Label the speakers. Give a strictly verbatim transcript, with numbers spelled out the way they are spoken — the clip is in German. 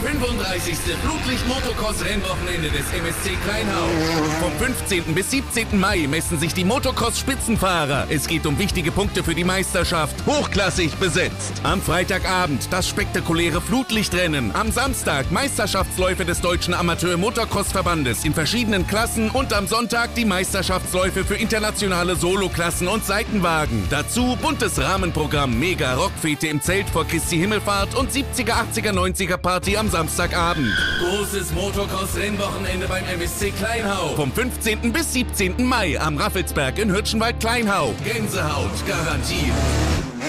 Speaker 1: fünfunddreißigste Flutlicht-Motocross-Rennwochenende des M S C Kleinhau. Vom fünfzehnten bis siebzehnten Mai messen sich die Motocross-Spitzenfahrer. Es geht um wichtige Punkte für die Meisterschaft. Hochklassig besetzt. Am Freitagabend das spektakuläre Flutlichtrennen. Am Samstag Meisterschaftsläufe des Deutschen Amateur-Motocross-Verbandes in verschiedenen Klassen und am Sonntag die Meisterschaftsläufe für internationale Soloklassen und Seitenwagen. Dazu buntes Rahmenprogramm, mega Rockfete im Zelt vor Christi Himmelfahrt und siebziger, achtziger, neunziger Party am Samstagabend. Großes Motocross-Rennwochenende beim M S C Kleinhau. Vom fünfzehnten bis siebzehnten Mai am Raffelsberg in Hürtschenwald-Kleinhau. Gänsehaut garantiert.